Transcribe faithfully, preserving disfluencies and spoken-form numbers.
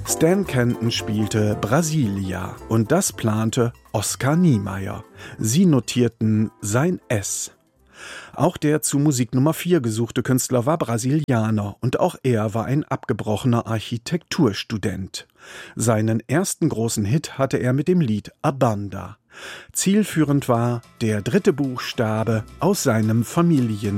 Stan Kenton spielte Brasilia und das plante Oskar Niemeyer. Sie notierten sein S. Auch der zu Musik Nummer vier gesuchte Künstler war Brasilianer und auch er war ein abgebrochener Architekturstudent. Seinen ersten großen Hit hatte er mit dem Lied A Banda. Zielführend war der dritte Buchstabe aus seinem Familien